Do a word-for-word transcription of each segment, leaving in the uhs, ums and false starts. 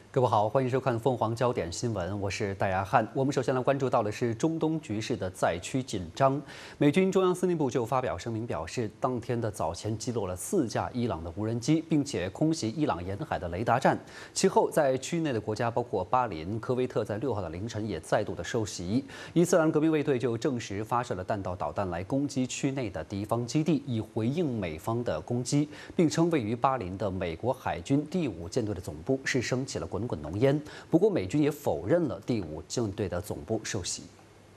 各位好，欢迎收看凤凰焦点新闻，我是戴亚汉。我们首先来关注到的是中东局势的再趋紧张。美军中央司令部就发表声明表示，当天的早前击落了四架伊朗的无人机，并且空袭伊朗沿海的雷达站。其后，在区内的国家包括巴林、科威特，在六号的凌晨也再度的受袭。伊斯兰革命卫队就证实发射了弹道导弹来攻击区内的敌方基地，以回应美方的攻击，并称位于巴林的美国海军第五舰队的总部是升起了滚滚浓烟。不过，美军也否认了第五舰队的总部受袭。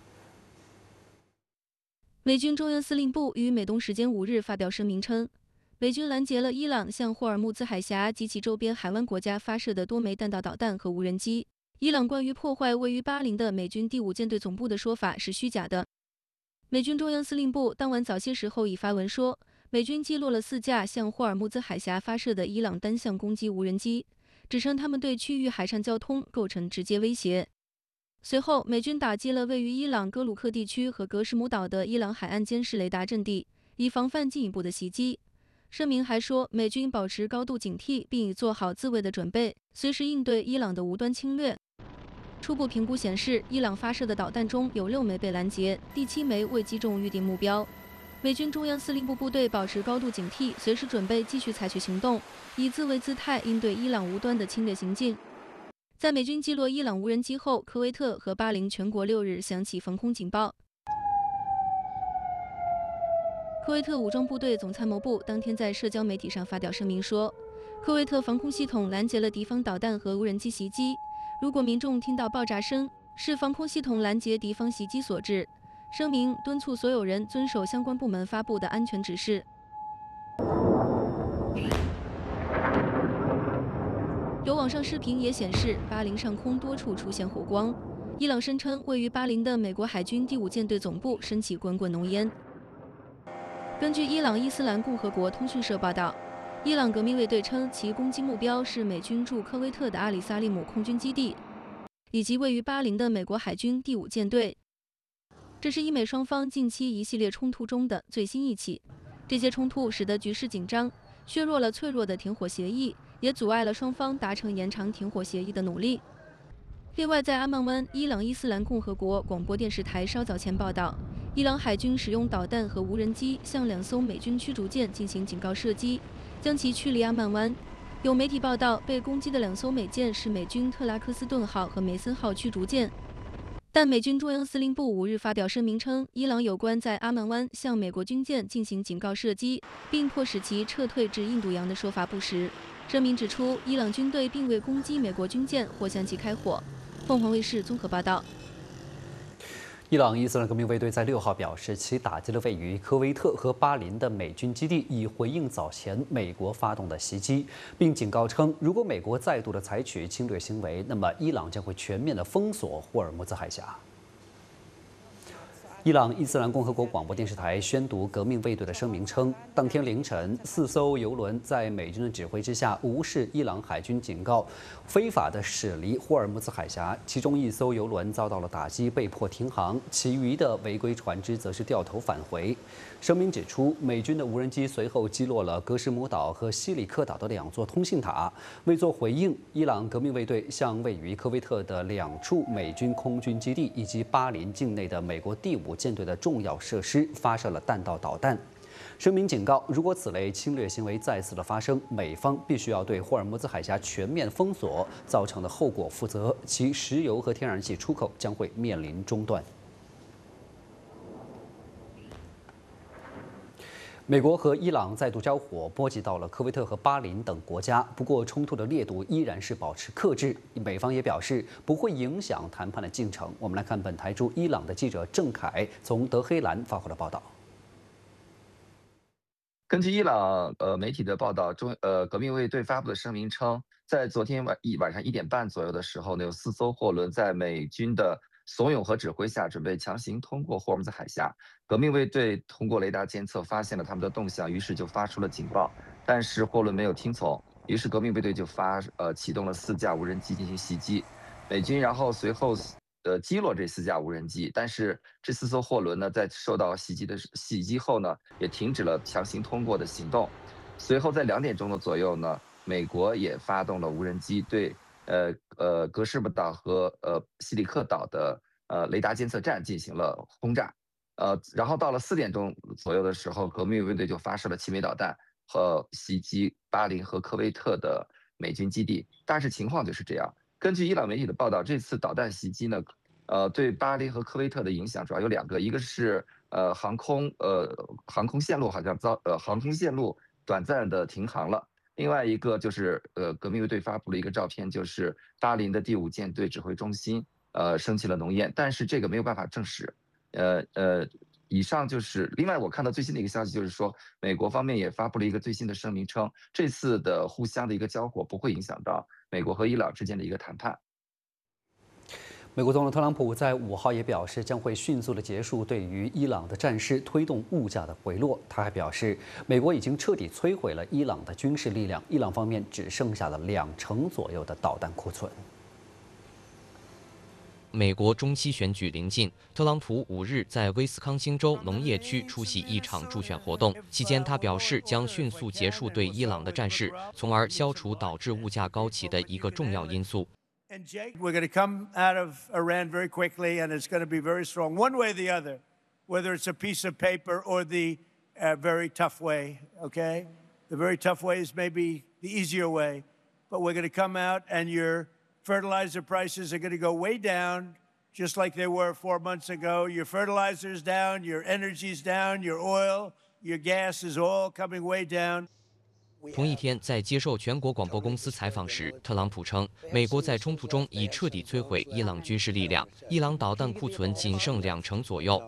美军中央司令部于美东时间五日发表声明称，美军拦截了伊朗向霍尔木兹海峡及其周边海湾国家发射的多枚弹道导弹和无人机。伊朗关于破坏位于巴林的美军第五舰队总部的说法是虚假的。美军中央司令部当晚早些时候已发文说，美军击落了四架向霍尔木兹海峡发射的伊朗单向攻击无人机，指称他们对区域海上交通构成直接威胁。随后，美军打击了位于伊朗哥鲁克地区和格什姆岛的伊朗海岸监视雷达阵地，以防范进一步的袭击。声明还说，美军保持高度警惕，并已做好自卫的准备，随时应对伊朗的无端侵略。初步评估显示，伊朗发射的导弹中有六枚被拦截，第七枚未击中预定目标。美军中央司令部部队保持高度警惕，随时准备继续采取行动，以自卫姿态应对伊朗无端的侵略行径。在美军击落伊朗无人机后，科威特和巴林全国六日响起防空警报。科威特武装部队总参谋部当天在社交媒体上发表声明说，科威特防空系统拦截了敌方导弹和无人机袭击。如果民众听到爆炸声，是防空系统拦截敌方袭击所致。声明敦促所有人遵守相关部门发布的安全指示。有网上视频也显示，巴林上空多处出现火光。伊朗声称，位于巴林的美国海军第五舰队总部升起滚滚浓烟。根据伊朗伊斯兰共和国通讯社报道，伊朗革命卫队称，其攻击目标是美军驻科威特的阿里萨利姆空军基地，以及位于巴林的美国海军第五舰队。这是伊美双方近期一系列冲突中的最新一起。这些冲突使得局势紧张，削弱了脆弱的停火协议，也阻碍了双方达成延长停火协议的努力。另外，在阿曼湾，伊朗伊斯兰共和国广播电视台稍早前报道，伊朗海军使用导弹和无人机向两艘美军驱逐舰进行警告射击，将其驱离阿曼湾。有媒体报道，被攻击的两艘美舰是美军特拉克斯顿号和梅森号驱逐舰。但美军中央司令部五日发表声明称，伊朗有关在阿曼湾向美国军舰进行警告射击，并迫使其撤退至印度洋的说法不实。声明指出，伊朗军队并未攻击美国军舰或向其开火。凤凰卫视综合报道。 伊朗伊斯兰革命卫队在六号表示，其打击了位于科威特和巴林的美军基地，以回应早前美国发动的袭击，并警告称，如果美国再度的采取侵略行为，那么伊朗将会全面的封锁霍尔木兹海峡。伊朗伊斯兰共和国广播电视台宣读革命卫队的声明称，当天凌晨，四艘油轮在美军的指挥之下，无视伊朗海军警告，非法的驶离霍尔木兹海峡。其中一艘油轮遭到了打击，被迫停航；其余的违规船只则是掉头返回。声明指出，美军的无人机随后击落了格什姆岛和西里克岛的两座通信塔。为作回应，伊朗革命卫队向位于科威特的两处美军空军基地以及巴林境内的美国第五舰队的重要设施发射了弹道导弹。声明警告，如果此类侵略行为再次的发生，美方必须要对霍尔木兹海峡全面封锁造成的后果负责，其石油和天然气出口将会面临中断。美国和伊朗再度交火，波及到了科威特和巴林等国家。不过，冲突的烈度依然是保持克制。美方也表示不会影响谈判的进程。我们来看本台驻伊朗的记者郑凯从德黑兰发回的报道。 根据伊朗呃媒体的报道，中呃革命卫队发布的声明称，在昨天晚一晚上一点半左右的时候呢，有四艘货轮在美军的怂恿和指挥下，准备强行通过霍尔木兹海峡。革命卫队通过雷达监测发现了他们的动向，于是就发出了警报，但是货轮没有听从，于是革命卫队就发呃启动了四架无人机进行袭击。美军然后随后呃击落这四架无人机，但是这四艘货轮呢，在受到袭击的袭击后呢，也停止了强行通过的行动。随后在两点钟的左右呢，美国也发动了无人机对呃呃格什姆岛和呃西里克岛的呃雷达监测站进行了轰炸。呃，然后到了四点钟左右的时候，革命卫队就发射了七枚导弹和袭击巴林和科威特的美军基地。大致情况就是这样。根据伊朗媒体的报道，这次导弹袭击呢，呃，对巴林和科威特的影响主要有两个，一个是呃航空呃航空线路好像遭呃航空线路短暂的停航了。另外一个就是呃革命卫队发布了一个照片，就是巴林的第五舰队指挥中心呃升起了浓烟，但是这个没有办法证实。呃呃，以上就是另外我看到最新的一个消息，就是说美国方面也发布了一个最新的声明，称这次的互相的一个交火不会影响到美国和伊朗之间的一个谈判。 美国总统特朗普在五号也表示，将会迅速的结束对于伊朗的战事，推动物价的回落。他还表示，美国已经彻底摧毁了伊朗的军事力量，伊朗方面只剩下了两成左右的导弹库存。 美国中期选举临近，特朗普五日在威斯康星州农业区出席一场助选活动，期间他表示将迅速结束对伊朗的战事，从而消除导致物价高企的一个重要因素。 And Jake, we're going to come out of Iran very quickly, and it's going to be very strong, one way or the other, whether it's a piece of paper or the uh, very tough way, okay? The very tough way is maybe the easier way, but we're going to come out, and your fertilizer prices are going to go way down, just like they were four months ago. Your fertilizer's down, your energy's down, your oil, your gas is all coming way down. 同一天，在接受全国广播公司采访时，特朗普称，美国在冲突中已彻底摧毁伊朗军事力量，伊朗导弹库存仅剩两成左右。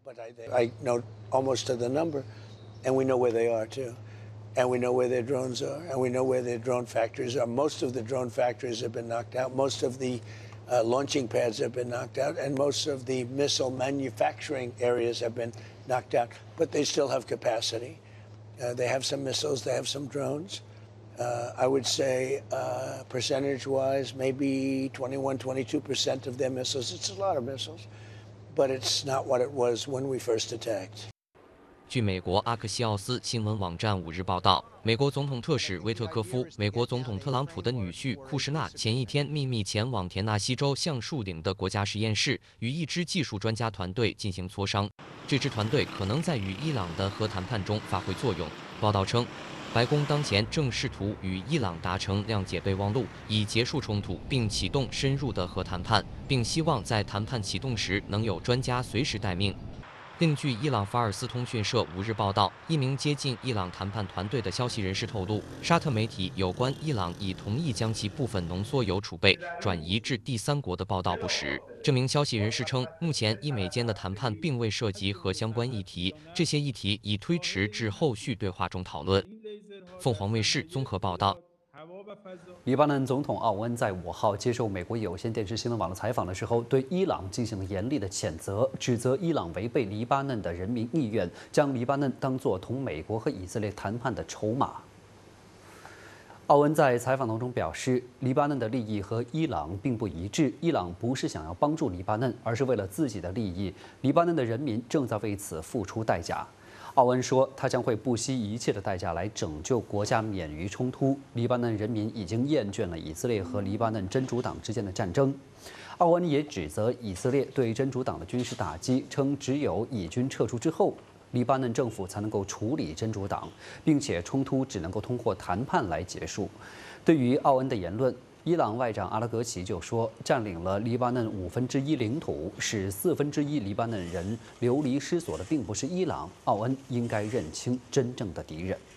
I know almost to the number, and we know where they are too, and we know where their drones are, and we know where their drone factories are. Most of the drone factories have been knocked out. Most of the uh, launching pads have been knocked out, and most of the missile manufacturing areas have been knocked out. But they still have capacity. Uh, they have some missiles, they have some drones. Uh, I would say uh, percentage-wise, maybe twenty-one, twenty-two percent of their missiles. It's a lot of missiles, but it's not what it was when we first attacked. 据美国阿克西奥斯新闻网站五日报道，美国总统特使威特科夫、美国总统特朗普的女婿库什纳前一天秘密前往田纳西州橡树岭的国家实验室，与一支技术专家团队进行磋商。这支团队可能在与伊朗的核谈判中发挥作用。报道称，白宫当前正试图与伊朗达成谅解备忘录，以结束冲突并启动深入的核谈判，并希望在谈判启动时能有专家随时待命。另据伊朗法尔斯通讯社五日报道，一名接近伊朗谈判团队的消息人士透露，沙特媒体有关伊朗已同意将其部分浓缩铀储备转移至第三国的报道不实。这名消息人士称，目前伊美间的谈判并未涉及核相关议题，这些议题已推迟至后续对话中讨论。凤凰卫视综合报道。 黎巴嫩总统奥恩在五号接受美国有线电视新闻网的采访的时候，对伊朗进行了严厉的谴责，指责伊朗违背黎巴嫩的人民意愿，将黎巴嫩当作同美国和以色列谈判的筹码。奥恩在采访当中表示，黎巴嫩的利益和伊朗并不一致，伊朗不是想要帮助黎巴嫩，而是为了自己的利益，黎巴嫩的人民正在为此付出代价。奥恩说，他将会不惜一切的代价来拯救国家免于冲突。黎巴嫩人民已经厌倦了以色列和黎巴嫩真主党之间的战争。奥恩也指责以色列对真主党的军事打击，称只有以军撤出之后，黎巴嫩政府才能够处理真主党，并且冲突只能够通过谈判来结束。对于奥恩的言论，伊朗外长阿拉格齐就说，占领了黎巴嫩五分之一领土，使四分之一黎巴嫩人流离失所的并不是伊朗，奥恩应该认清真正的敌人。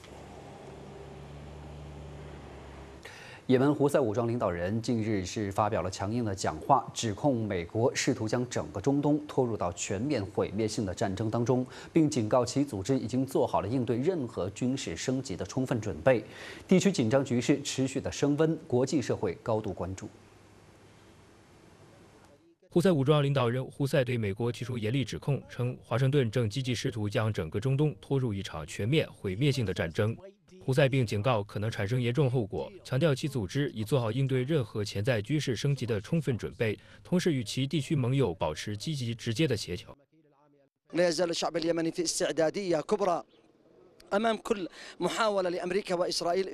也门胡塞武装领导人近日是发表了强硬的讲话，指控美国试图将整个中东拖入到全面毁灭性的战争当中，并警告其组织已经做好了应对任何军事升级的充分准备。地区紧张局势持续的升温，国际社会高度关注。 胡塞武装领导人胡塞对美国提出严厉指控，称华盛顿正积极试图将整个中东拖入一场全面毁灭性的战争。胡塞并警告可能产生严重后果，强调其组织已做好应对任何潜在军事升级的充分准备，同时与其地区盟友保持积极直接的协调。 لا يزال الشعب اليمني في استعدادية كبرى أمام كل محاولة لأمريكا وإسرائيل